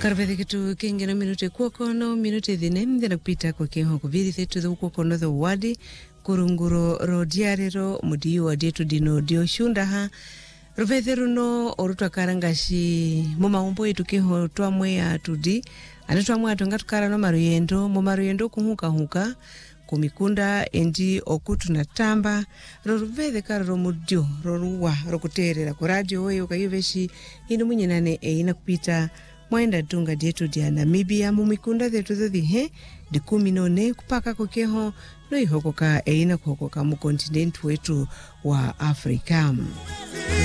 Karabedhi kitu kingine minute kuokono minute dhine mdena kupita kwa keho kubiri thetu dhu kuokono dhu wadi kurunguro ro diarero mudiyo adietu dino dio shunda ha rubedheru no orutu akarangashi muma umbo yetu keho tuamwe ya tudi anatuamwe atonga tukara no maruyendo kuhuka kumikunda endi okutu na tamba rorubedhe kara ro mudio roruwa rokuterera ku radio oyo kayuveshi inu munyenane ina kupita mwaenda tunga dietu dia Namibia mumikunda dhetu dhodhi di 14 kupaka kukeho no ihokoka eina kuhokoka mu kontinentu wetu wa Afrika.